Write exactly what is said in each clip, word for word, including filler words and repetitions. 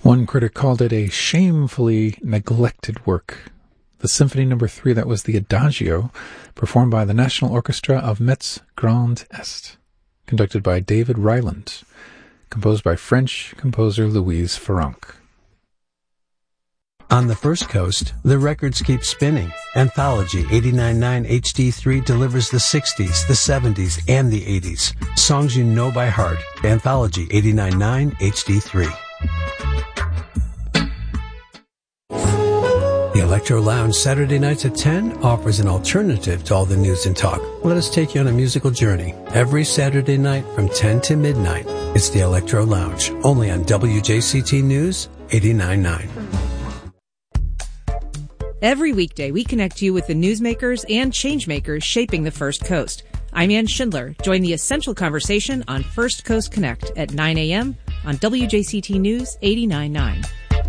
One critic called it a shamefully neglected work. The Symphony Number Three, that was the Adagio, performed by the National Orchestra of Metz Grand Est, conducted by David Ryland, composed by French composer Louise Farrenc. On the First Coast, the records keep spinning. Anthology eighty-nine point nine H D three delivers the sixties, the seventies, and the eighties. Songs you know by heart. Anthology eighty-nine point nine H D three. The Electro Lounge Saturday nights at ten offers an alternative to all the news and talk. Let us take you on a musical journey. Every Saturday night from ten to midnight, it's the Electro Lounge, only on W J C T News eighty-nine point nine. Every weekday, we connect you with the newsmakers and changemakers shaping the First Coast. I'm Ann Schindler. Join the essential conversation on First Coast Connect at nine a.m. on W J C T News eighty-nine point nine.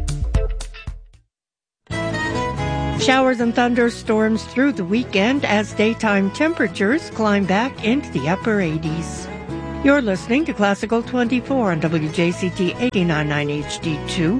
Showers and thunderstorms through the weekend as daytime temperatures climb back into the upper eighties. You're listening to Classical twenty-four on W J C T eighty-nine point nine H D two.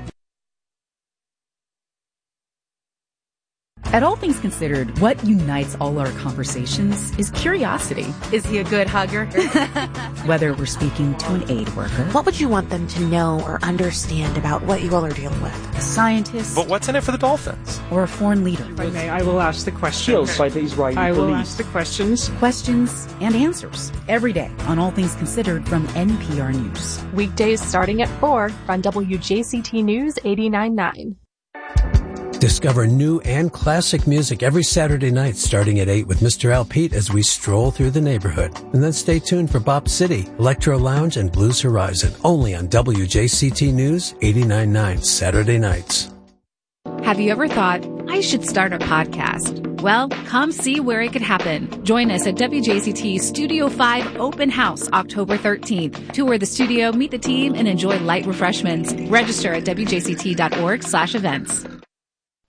At All Things Considered, what unites all our conversations is curiosity. Is he a good hugger? Whether we're speaking to an aid worker, what would you want them to know or understand about what you all are dealing with? A scientist, but what's in it for the Dolphins? Or a foreign leader. If I may, I will ask the questions. Killed by the Israeli I police. will ask the questions. Questions and answers every day on All Things Considered from N P R News. Weekdays starting at four on W J C T News eighty-nine point nine. Discover new and classic music every Saturday night starting at eight with Mister Al Pete as we stroll through the neighborhood. And then stay tuned for Bop City, Electro Lounge, and Blues Horizon, only on W J C T News eighty-nine point nine Saturday nights. Have you ever thought, I should start a podcast? Well, come see where it could happen. Join us at W J C T Studio five Open House October thirteenth. Tour the studio, meet the team, and enjoy light refreshments. Register at W J C T dot org slash events.